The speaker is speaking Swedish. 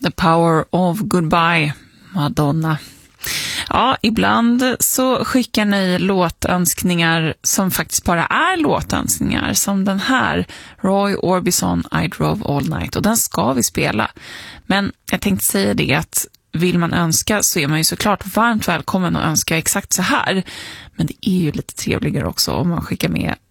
The Power of Goodbye, Madonna. Ja, ibland så skickar ni låtönskningar som faktiskt bara är låtönskningar, som den här, Roy Orbison, I Drove All Night, och den ska vi spela. Men jag tänkte säga det att vill man önska så är man ju såklart varmt välkommen att önska exakt så här. Men det är ju lite trevligare också om man skickar med